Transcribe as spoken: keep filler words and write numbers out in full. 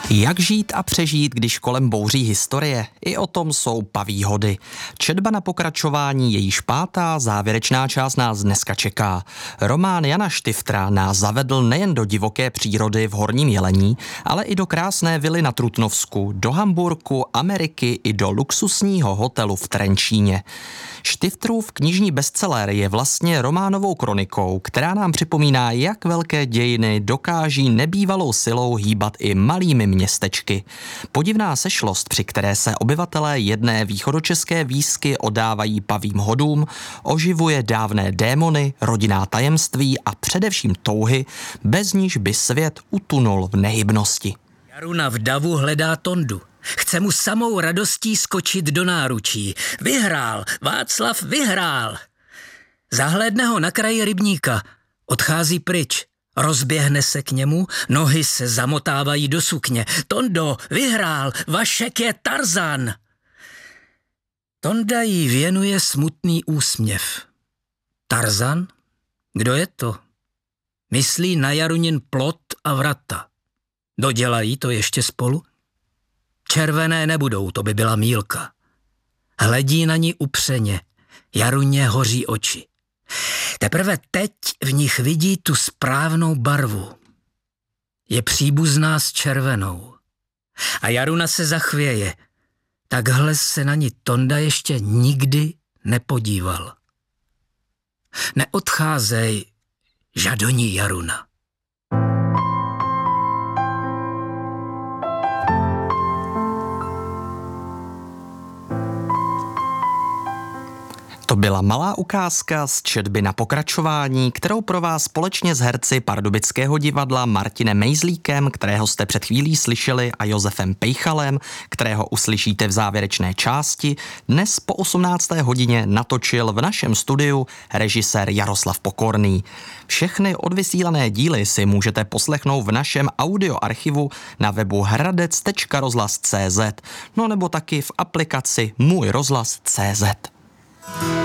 Jak žít a přežít, když kolem bouří historie? I o tom jsou paví hody. Četba na pokračování, jejíž pátá závěrečná část nás dneska čeká. Román Jana Štiftra nás zavedl nejen do divoké přírody v Horním Jelení, ale i do krásné vily na Trutnovsku, do Hamburku, Ameriky i do luxusního hotelu v Trenčíně. Štiftrův knižní bestseller je vlastně románovou kronikou, která nám připomíná, jak velké dějiny dokáží nebývalou silou hýbat i malými městečky. Podivná sešlost, při které se obyvatelé jedné východočeské výsky oddávají pavím hodům, oživuje dávné démony, rodinná tajemství a především touhy, bez níž by svět utunul v nehybnosti. Jaruna v davu hledá Tondu. Chce mu samou radostí skočit do náručí. Vyhrál! Václav vyhrál! Zahlédne ho na kraji rybníka. Odchází pryč. Rozběhne se k němu, nohy se zamotávají do sukně. Tondo, vyhrál! Vašek je Tarzan! Tonda jí věnuje smutný úsměv. Tarzan? Kdo je to? Myslí na Jarunin plot a vrata. Dodělají to ještě spolu? Červené nebudou, to by byla mýlka. Hledí na ní upřeně, Jaruně hoří oči. Teprve teď v nich vidí tu správnou barvu. Je příbuzná s červenou. A Jaruna se zachvěje. Takhle se na ní Tonda ještě nikdy nepodíval. Neodcházej, žadoní Jaruna. To byla malá ukázka z četby na pokračování, kterou pro vás společně s herci Pardubického divadla Martinem Mejzlíkem, kterého jste před chvílí slyšeli, a Josefem Pejchalem, kterého uslyšíte v závěrečné části, dnes po osmnácté hodině natočil v našem studiu režisér Jaroslav Pokorný. Všechny odvysílané díly si můžete poslechnout v našem audioarchivu na webu hradec tečka rozhlas tečka cé zet, no nebo taky v aplikaci Můj rozhlas tečka cé zet.